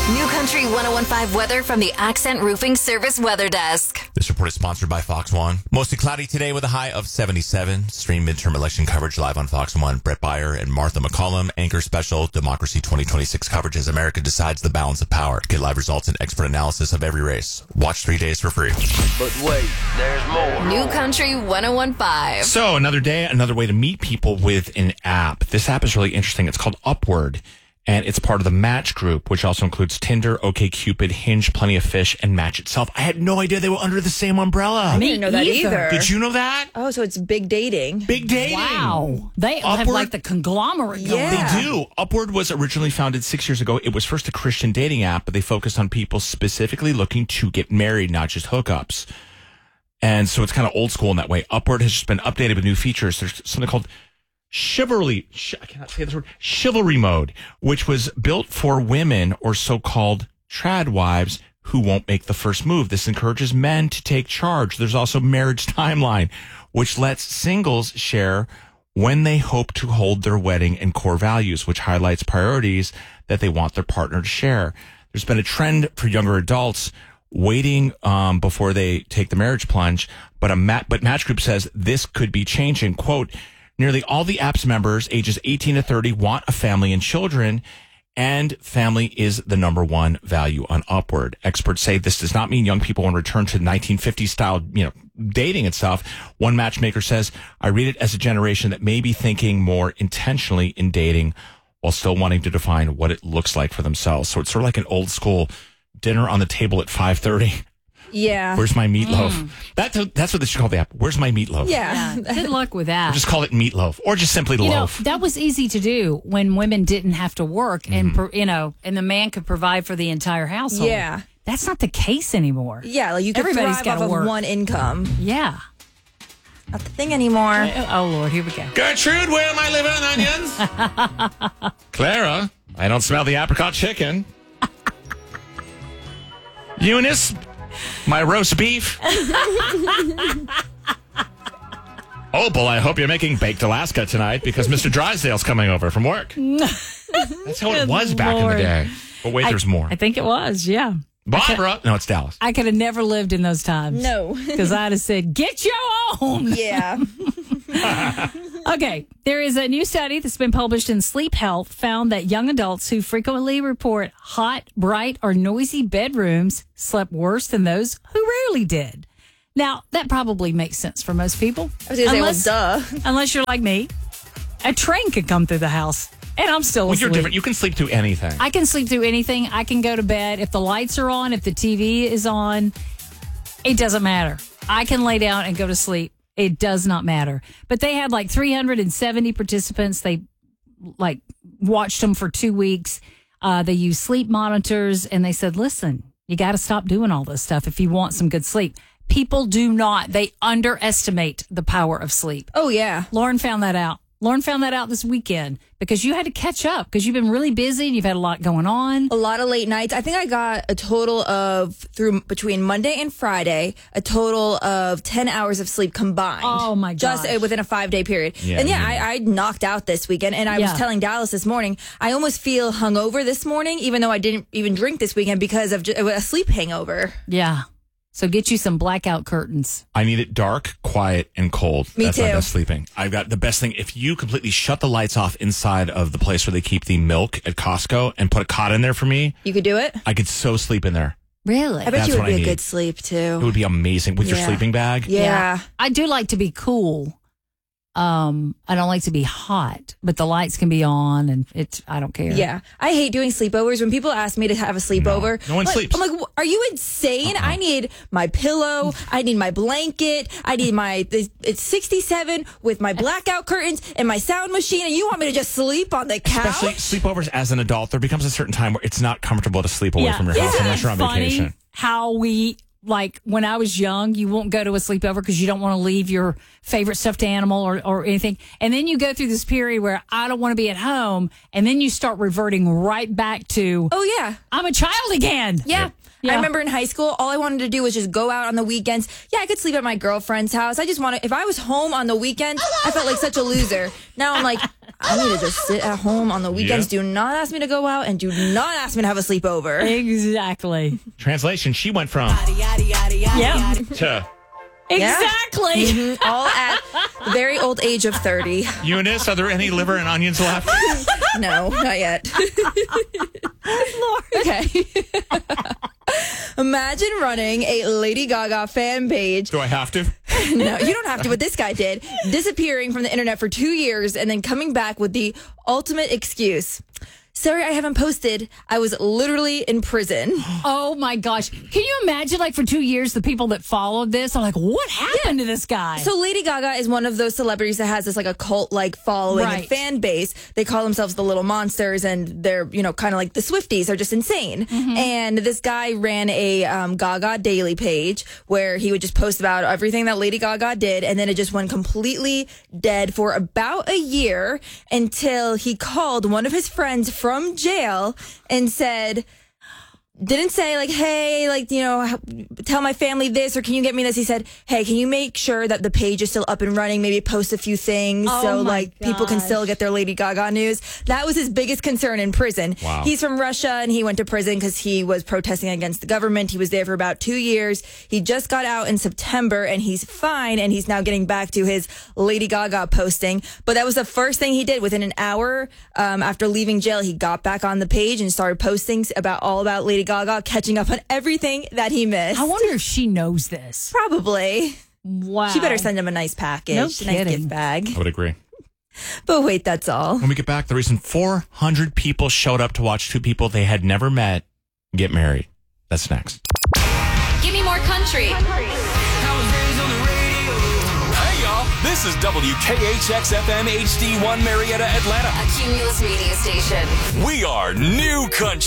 New Country 101.5 weather from the Accent Roofing Service Weather Desk. This report is sponsored by Fox One. Mostly cloudy today with a high of 77. Stream midterm election coverage live on Fox One. Brett Baier and Martha McCollum anchor special Democracy 2026 coverage as America decides the balance of power. Get live results and expert analysis of every race. Watch 3 days for free. But wait, there's more. New Country 101.5. So another day, another way to meet people with an app. This app is really interesting. It's called Upward, and it's part of the Match Group, which also includes Tinder, OkCupid, Hinge, Plenty of Fish, and Match itself. I had no idea they were under the same umbrella. I didn't know that either. Did you know that? Oh, so it's big dating. Big dating. Wow. They have like the conglomerate going. Yeah. They do. Upward was originally founded 6 years ago. It was first a Christian dating app, but they focused on people specifically looking to get married, not just hookups. And so it's kind of old school in that way. Upward has just been updated with new features. There's something called Chivalry mode, which was built for women or so-called trad wives who won't make the first move. This encourages men to take charge. There's also marriage timeline, which lets singles share when they hope to hold their wedding and core values, which highlights priorities that they want their partner to share. There's been a trend for younger adults waiting before they take the marriage plunge, but Match Group says this could be changing. Quote, nearly all the app's members ages 18 to 30 want a family and children, and family is the number one value on Upward. Experts say this does not mean young people want to return to 1950s style, dating and stuff. One matchmaker says, I read it as a generation that may be thinking more intentionally in dating while still wanting to define what it looks like for themselves. So it's sort of like an old school dinner on the table at 5:30. Yeah. Where's my meatloaf? That's what they should call the app. Where's my meatloaf? Yeah. Good luck with that. Or just call it meatloaf, or just simply loaf. That was easy to do when women didn't have to work, and and the man could provide for the entire household. Yeah. That's not the case anymore. Yeah, like you can Everybody's thrive gotta off work. of one income. Yeah. Not the thing anymore. Oh Lord, here we go. Gertrude, where are my liver and onions? Clara, I don't smell the apricot chicken. Eunice, my roast beef. Opal, I hope you're making baked Alaska tonight because Mr. Drysdale's coming over from work. That's how it was back in the day. But wait, there's more. I think it was, yeah. Barbara. No, it's Dallas. I could have never lived in those times. No. Because I'd have said, get your own. Yeah. Okay, there is a new study that's been published in Sleep Health found that young adults who frequently report hot, bright, or noisy bedrooms slept worse than those who rarely did. Now, that probably makes sense for most people. I was going to say, well, duh. Unless you're like me. A train could come through the house, and I'm still asleep. You're different. You can sleep through anything. I can sleep through anything. I can go to bed. If the lights are on, if the TV is on, it doesn't matter. I can lay down and go to sleep. It does not matter. But they had like 370 participants. They watched them for 2 weeks. They used sleep monitors, and they said, listen, you got to stop doing all this stuff if you want some good sleep. People do not. They underestimate the power of sleep. Oh, yeah. Lauren found that out. Lauren found that out this weekend because you had to catch up because you've been really busy and you've had a lot going on. A lot of late nights. I think I got a total of, between Monday and Friday, a total of 10 hours of sleep combined. Oh, my gosh. Just within a 5-day period. Yeah, and I knocked out this weekend. And I was telling Dallas this morning, I almost feel hungover this morning, even though I didn't even drink this weekend because of a sleep hangover. Yeah. So get you some blackout curtains. I need it dark, quiet, and cold. Me That's too. my best sleeping. I've got the best thing. If you completely shut the lights off inside of the place where they keep the milk at Costco and put a cot in there for me, You could do it? I could so sleep in there. Really? I bet That's you it what would I be a need. good sleep, too. It would be amazing with your Yeah. sleeping bag. Yeah. I do like to be cool. I don't like to be hot, but the lights can be on and I don't care. Yeah. I hate doing sleepovers. When people ask me to have a sleepover, No one sleeps. I'm like, are you insane? I need my pillow. I need my blanket. I need it's 67 with my blackout curtains and my sound machine. And you want me to just sleep on the couch? Especially sleepovers as an adult, there becomes a certain time where it's not comfortable to sleep away from your house Isn't unless it you're on funny vacation. how we, like when I was young, you won't go to a sleepover because you don't want to leave your favorite stuffed animal or anything. And then you go through this period where I don't want to be at home. And then you start reverting right back to, Oh, yeah. I'm a child again. Yeah. Yeah. I remember in high school, all I wanted to do was just go out on the weekends. Yeah, I could sleep at my girlfriend's house. I just wanted, if I was home on the weekends, I felt like such a loser. Now I'm like, I need to just sit at home on the weekends. Yeah. Do not ask me to go out and do not ask me to have a sleepover. Exactly. Translation, she went from Yeah. to Exactly. Mhm. All at the very old age of 30. Eunice. Are there any liver and onions left? No, not yet. Okay. Imagine running a Lady Gaga fan page. Do I have to? No, you don't have to, but this guy did. Disappearing from the internet for 2 years and then coming back with the ultimate excuse. Sorry, I haven't posted. I was literally in prison. Oh my gosh. Can you imagine, like, for 2 years, the people that followed this are like, what happened to this guy? So Lady Gaga is one of those celebrities that has this like a cult-like following and Right. fan base. They call themselves the Little Monsters, and they're, kind of like the Swifties. They're just insane. And this guy ran a Gaga Daily page where he would just post about everything that Lady Gaga did, and then it just went completely dead for about a year until he called one of his friends from jail and didn't say like, hey, like, tell my family this, or can you get me this? He said, hey, can you make sure that the page is still up and running? Maybe post a few things so my like people can still get their Lady Gaga news. That was his biggest concern in prison. Wow. He's from Russia and he went to prison because he was protesting against the government. He was there for about 2 years. He just got out in September and he's fine, and he's now getting back to his Lady Gaga posting. But that was the first thing he did. Within an hour after leaving jail, he got back on the page and started posting all about Lady Gaga, catching up on everything that he missed. I wonder if she knows this. Probably. Wow. She better send him a nice package, No a nice kidding. gift bag. I would agree. But wait, that's all. When we get back, the reason 400 people showed up to watch two people they had never met get married. That's next. Give me more country. Hey, y'all. This is WKHX-FM HD1 Marietta, Atlanta. A Cumulus media station. We are New Country.